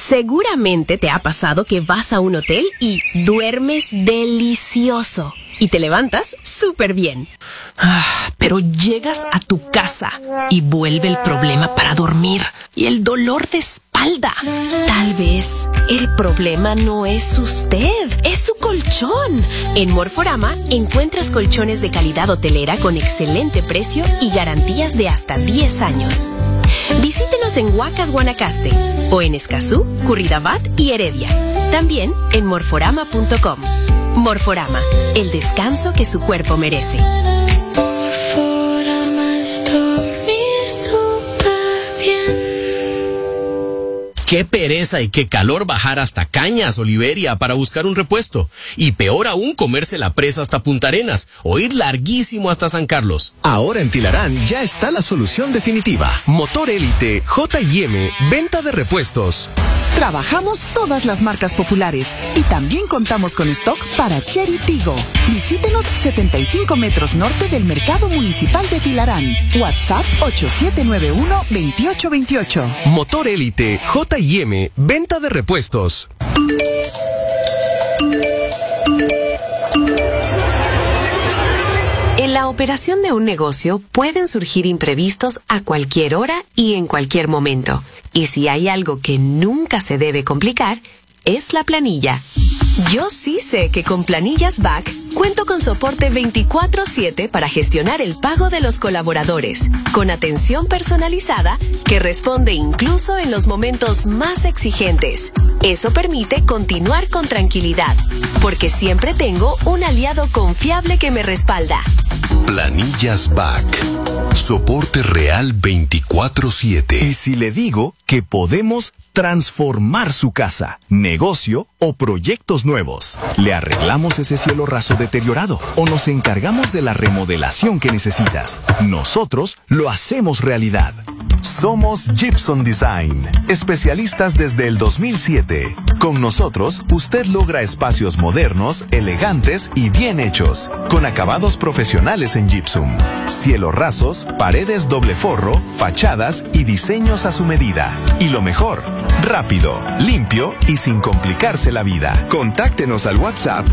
Seguramente te ha pasado que vas a un hotel y duermes delicioso y te levantas súper bien. Pero llegas a tu casa y vuelve el problema para dormir y el dolor de espalda. Tal vez el problema no es usted, es su colchón. En Morforama encuentras colchones de calidad hotelera con excelente precio y garantías de hasta 10 años. Visítenos en Huacas, Guanacaste, o en Escazú, Curridabat y Heredia. También en morforama.com. Morforama, el descanso que su cuerpo merece. Morforama es dormir súper bien. Qué pereza y qué calor bajar hasta Cañas, Oliveria, para buscar un repuesto. Y peor aún, comerse la presa hasta Punta Arenas o ir larguísimo hasta San Carlos. Ahora en Tilarán ya está la solución definitiva. Motor Élite, J&M, venta de repuestos. Trabajamos todas las marcas populares y también contamos con stock para Chery Tigo. Visítenos 75 metros norte del Mercado Municipal de Tilarán. WhatsApp 8791-2828. Motor Élite, J&M, venta de repuestos. En la operación de un negocio pueden surgir imprevistos a cualquier hora y en cualquier momento. Y si hay algo que nunca se debe complicar, es la planilla. Yo sí sé que con Planillas Back cuento con soporte 24/7 para gestionar el pago de los colaboradores, con atención personalizada que responde incluso en los momentos más exigentes. Eso permite continuar con tranquilidad, porque siempre tengo un aliado confiable que me respalda. Planillas Back. Soporte real 24/7. Y si le digo que podemos transformar su casa, negocio o proyectos nuevos, le arreglamos ese cielo raso deteriorado o nos encargamos de la remodelación que necesitas. Nosotros lo hacemos realidad. Somos Gypsum Design, especialistas desde el 2007. Con nosotros, usted logra espacios modernos, elegantes y bien hechos, con acabados profesionales en gypsum, cielos rasos, paredes doble forro, fachadas y diseños a su medida. Y lo mejor, rápido, limpio y sin complicarse la vida. Contáctenos al WhatsApp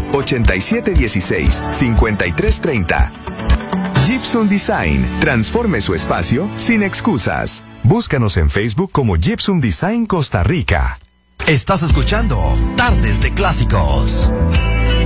8716-5330. Gypsum Design. Transforme su espacio sin excusas. Búscanos en Facebook como Gypsum Design Costa Rica. Estás escuchando Tardes de Clásicos.